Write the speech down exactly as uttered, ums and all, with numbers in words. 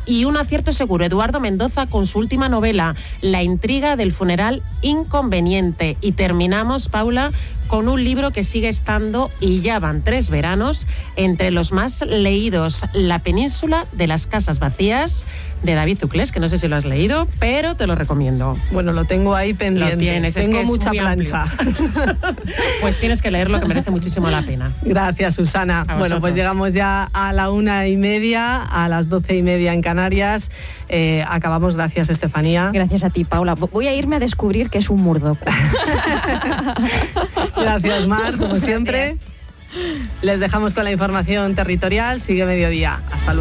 Y un acierto seguro, Eduardo Mendoza con su última novela, La intriga del funeral inconveniente. Y terminamos, Paula, con un libro que sigue estando, y ya van tres veranos, entre los más leídos, La península de las casas vacías, de David Zuclés, que no sé si lo has leído, pero te lo recomiendo. Bueno, lo tengo ahí pendiente. Lo tienes, tengo es que es mucha muy plancha. Pues tienes que leerlo, que merece muchísimo la pena. Gracias, Susana. Bueno, pues llegamos ya a la una y media, a las doce y media en Canarias. Eh, acabamos, gracias, Estefanía. Gracias a ti, Paula. Voy a irme a descubrir que es un Murdoch. Gracias, Mar, como siempre. Gracias. Les dejamos con la información territorial. Sigue Mediodía. Hasta luego.